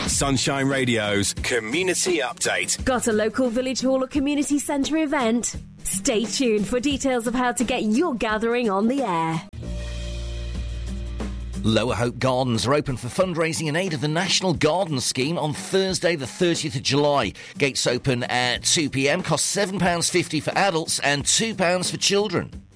Sunshine Radio's Community Update. Got a local village hall or community centre event? Stay tuned for details of how to get your gathering on the air. Lower Hope Gardens are open for fundraising in aid of the National Garden Scheme on Thursday the 30th of July. Gates open at 2 p.m, cost £7.50 for adults and £2 for children.